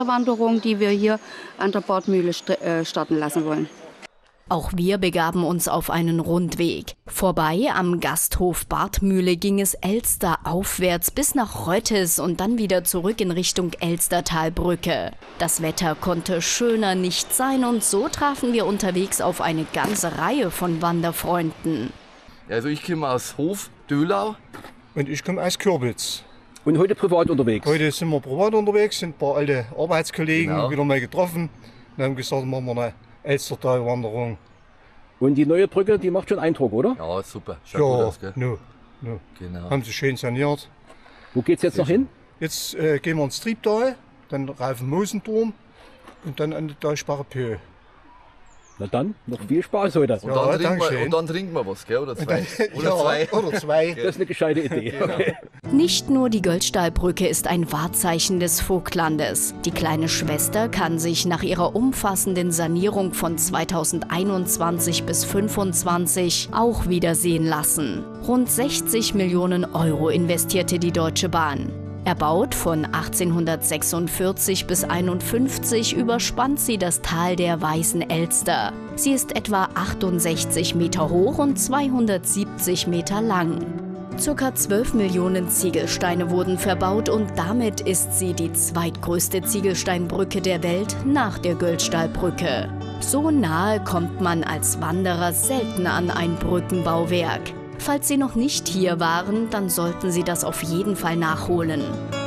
Wanderung, die wir hier an der Bartmühle starten lassen wollen. Auch wir begaben uns auf einen Rundweg. Vorbei am Gasthof Bartmühle ging es Elster aufwärts bis nach Röttes und dann wieder zurück in Richtung Elstertalbrücke. Das Wetter konnte schöner nicht sein und so trafen wir unterwegs auf eine ganze Reihe von Wanderfreunden. Also ich komme aus Hof, Dölau. Und ich komme aus Kürbitz. Und heute privat unterwegs? Heute sind wir privat unterwegs, sind ein paar alte Arbeitskollegen wieder mal getroffen und haben gesagt, machen wir eine Elstertalwanderung. Und die neue Brücke, die macht schon Eindruck, oder? Ja, super. Schaut gut aus, gell? No. Genau. Haben sie schön saniert. Wo geht's jetzt noch hin? Jetzt gehen wir ins Triebtal, dann rauf den Mosenturm und dann an die Talsperre Pö. Na dann, noch viel Spaß heute. Und, dann trinken wir was, gell? Oder zwei? Oder zwei. Das ist eine gescheite Idee. Okay. Nicht nur die Göldstahlbrücke ist ein Wahrzeichen des Vogtlandes. Die kleine Schwester kann sich nach ihrer umfassenden Sanierung von 2021 bis 2025 auch wiedersehen lassen. Rund 60 Millionen Euro investierte die Deutsche Bahn. Erbaut von 1846 bis 1851 überspannt sie das Tal der Weißen Elster. Sie ist etwa 68 Meter hoch und 270 Meter lang. Circa 12 Millionen Ziegelsteine wurden verbaut und damit ist sie die zweitgrößte Ziegelsteinbrücke der Welt nach der Göldstahlbrücke. So nahe kommt man als Wanderer selten an ein Brückenbauwerk. Falls Sie noch nicht hier waren, dann sollten Sie das auf jeden Fall nachholen.